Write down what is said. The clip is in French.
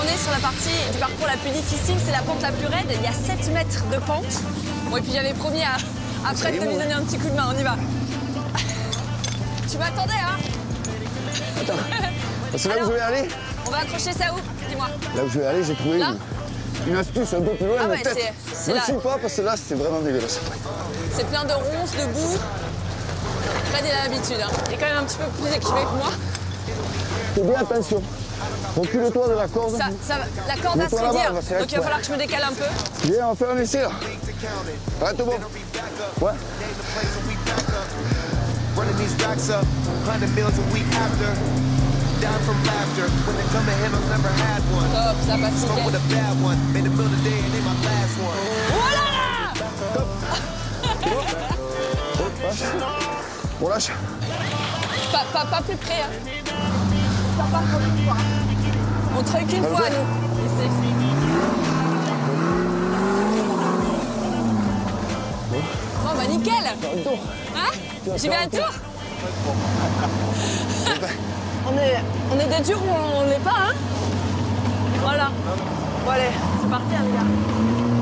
on est sur la partie du parcours la plus difficile, c'est la pente la plus raide. Il y a 7 mètres de pente. Bon, et puis j'avais promis à Fred de lui donner un petit coup de main, on y va. Tu m'attendais, hein? Attends, c'est là où je vais aller? On va accrocher ça où? Dis-moi. Là où je vais aller, j'ai trouvé une astuce un peu plus loin, Ah mais ouais, peut-être. c'est Ne là. suis pas, parce que là, c'était vraiment dégueulasse. C'est plein de ronces, de boue. Fred, il a l'habitude, hein. Il est quand même un petit peu plus équipé que moi. Fais bien attention. Recule-toi de la corde. La corde va se Mets-toi là-bas, raidir, on va se donc il va réactiver. falloir que je me décale un peu. Viens, on va faire un essai, là. Ouais, tout bon. Ouais. Running these racks up, 100 meals a week after. Down from laughter. When they come to him, I've never had one. Top, ça passe Start nickel. with a bad one. Made a meal today and ain't my last one. Voilà! On lâche. Pas plus près, hein. Ça part pour une fois. On truc une fois, nous. Ici. Oh, bah nickel! Hein? J'y vais à un tour? On est des durs ou on l'est pas, hein? Voilà. Bon, allez, c'est parti, hein, les gars.